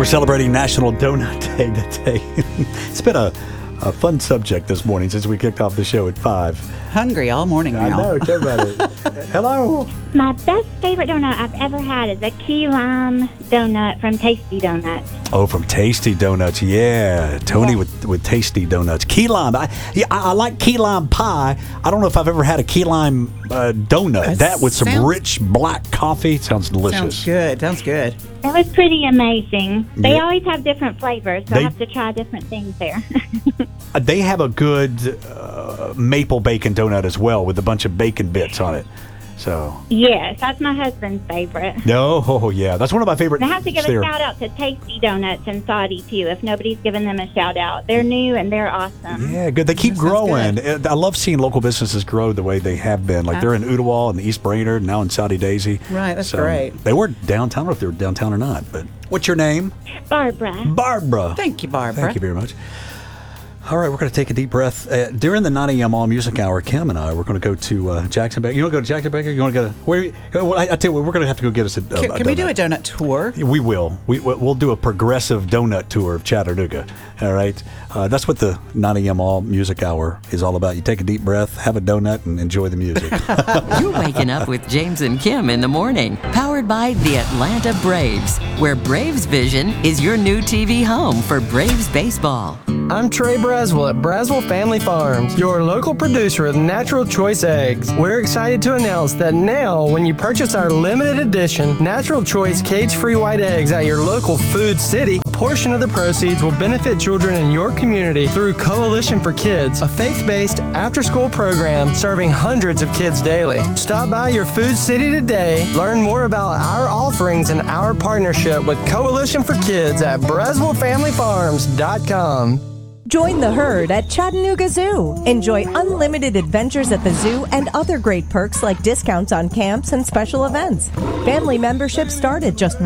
We're celebrating National Donut Day today. It's been a fun subject this morning since we kicked off the show at 5. Hungry all morning now. I know, tell me about it. Hello. My best favorite donut I've ever had is a key lime donut from Tasty Donuts. Oh, from Tasty Donuts, yeah. Tony with Tasty Donuts. Key lime. I like key lime pie. I don't know if I've ever had a key lime donut. That with some rich black coffee sounds delicious. Sounds good. It was pretty amazing. They Yeah. always have different flavors, so I have to try different things there. They have a good maple bacon donut as well with a bunch of bacon bits on it. So Yes, that's my husband's favorite. yeah, that's one of my favorite. I have to give there. a shout out to Tasty Donuts in Saudi too. If nobody's given them a shout out, they're new and they're awesome. Yeah, good. They keep growing. I love seeing local businesses grow the way they have been. Like they're in Ooltewah and East Brainerd, now in Saudi Daisy. Right, that's great. They were downtown. I don't know if they were downtown or not. But what's your name? Barbara. Barbara. Thank you, Barbara. Thank you very much. All right, we're going to take a deep breath. During the 9 a.m. All Music Hour, Kim and I, we're going to go to Jackson Baker. You want to go to Jackson Baker? You want to go to where? I tell you what, we're going to have to go get us a Can donut. we do a donut tour? We will. We'll do a progressive donut tour of Chattanooga. All right. That's what the 9 a.m. All Music Hour is all about. You take a deep breath, have a donut, and enjoy the music. You're waking up with James and Kim in the morning, powered by the Atlanta Braves, where Braves Vision is your new TV home for Braves baseball. I'm Trey Braswell at Braswell Family Farms, your local producer of Natural Choice Eggs. We're excited to announce that now, when you purchase our limited edition Natural Choice cage-free white eggs at your local Food City, a portion of the proceeds will benefit children in your community through Coalition for Kids, a faith-based after-school program serving hundreds of kids daily. Stop by your Food City today, learn more about our offerings and our partnership with Coalition for Kids at BraswellFamilyFarms.com. Join the herd at Chattanooga Zoo. Enjoy unlimited adventures at the zoo and other great perks like discounts on camps and special events. Family memberships start at just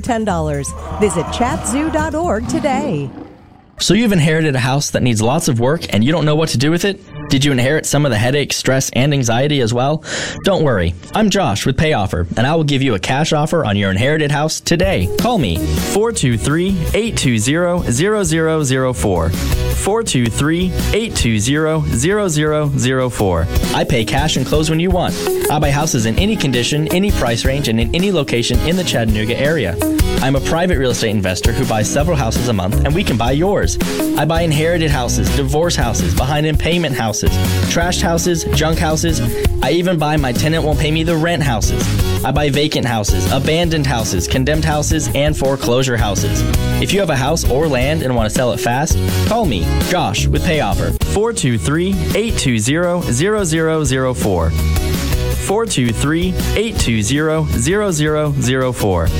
$110. Visit chatzoo.org today. So you've inherited a house that needs lots of work and you don't know what to do with it? Did you inherit some of the headache, stress, and anxiety as well? Don't worry. I'm Josh with Pay Offer, and I will give you a cash offer on your inherited house today. Call me, 423-820-0004. 423-820-0004. I pay cash and close when you want. I buy houses in any condition, any price range, and in any location in the Chattanooga area. I'm a private real estate investor who buys several houses a month, and we can buy yours. I buy inherited houses, divorce houses, behind in payment houses, trashed houses, junk houses. I even buy my tenant won't pay me the rent houses. I buy vacant houses, abandoned houses, condemned houses, and foreclosure houses. If you have a house or land and want to sell it fast, call me, Josh, with Pay Offer, 423-820-0004. 423-820-0004.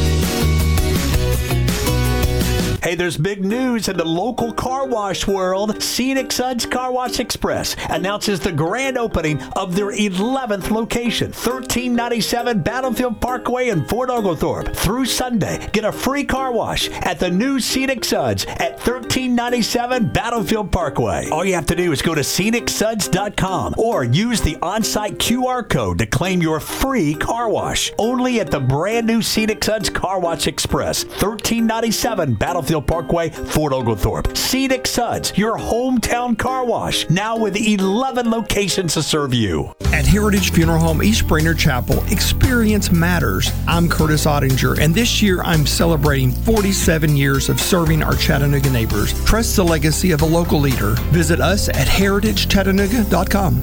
Hey, there's big news in the local car wash world. Scenic Suds Car Wash Express announces the grand opening of their 11th location, 1397 Battlefield Parkway in Fort Oglethorpe. Through Sunday, get a free car wash at the new Scenic Suds at 1397 Battlefield Parkway. All you have to do is go to scenicsuds.com or use the on-site QR code to claim your free car wash. Only at the brand new Scenic Suds Car Wash Express, 1397 Battlefield Parkway, Fort Oglethorpe. Scenic Suds, your hometown car wash, now with 11 locations to serve you. At Heritage Funeral Home East Brainerd Chapel, experience matters. I'm Curtis Ottinger, and this year I'm celebrating 47 years of serving our Chattanooga neighbors. Trust the legacy of a local leader. Visit us at heritagechattanooga.com.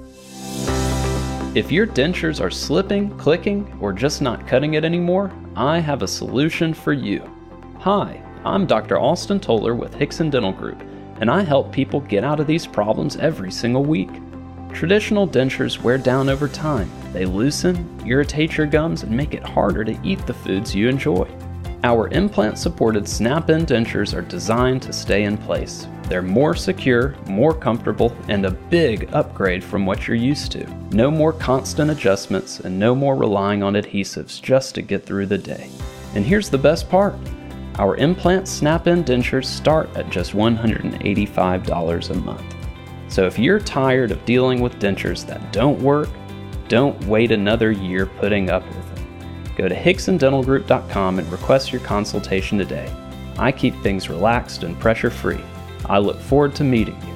If your dentures are slipping, clicking, or just not cutting it anymore, I have a solution for you. Hi, I'm Dr. Austin Toller with Hickson Dental Group, and I help people get out of these problems every single week. Traditional dentures wear down over time. They loosen, irritate your gums, and make it harder to eat the foods you enjoy. Our implant-supported snap-in dentures are designed to stay in place. They're more secure, more comfortable, and a big upgrade from what you're used to. No more constant adjustments and no more relying on adhesives just to get through the day. And here's the best part. Our implant snap-in dentures start at just $185 a month. So if you're tired of dealing with dentures that don't work, don't wait another year putting up with them. Go to HicksonDentalGroup.com and request your consultation today. I keep things relaxed and pressure-free. I look forward to meeting you.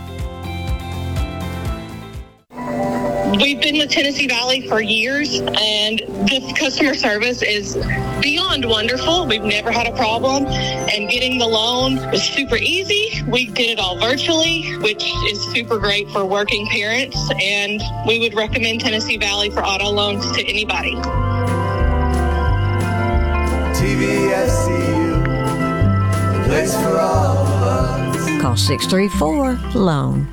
We've been with Tennessee Valley for years, and the customer service is beyond wonderful. We've never had a problem, and getting the loan was super easy. We did it all virtually, which is super great for working parents, and we would recommend Tennessee Valley for auto loans to anybody. TVSCU, the place for all of us. Call 634-LOAN.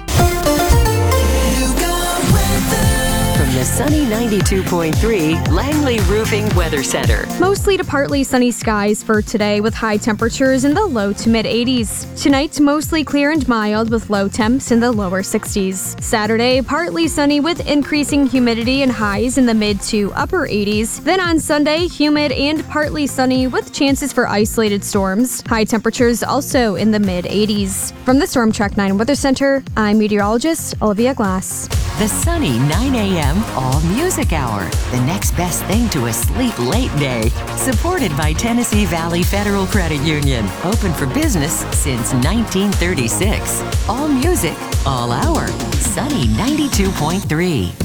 From the sunny 92.3 Langley Roofing Weather Center. Mostly to partly sunny skies for today with high temperatures in the low to mid 80s. Tonight, mostly clear and mild with low temps in the lower 60s. Saturday, partly sunny with increasing humidity and highs in the mid to upper 80s. Then on Sunday, humid and partly sunny with chances for isolated storms. High temperatures also in the mid 80s. From the Storm Track 9 Weather Center, I'm meteorologist Olivia Glass. The sunny 9 a.m. All Music Hour. The next best thing to a sleep late day. Supported by Tennessee Valley Federal Credit Union. Open for business since 1936. All music, all hour. Sunny 92.3.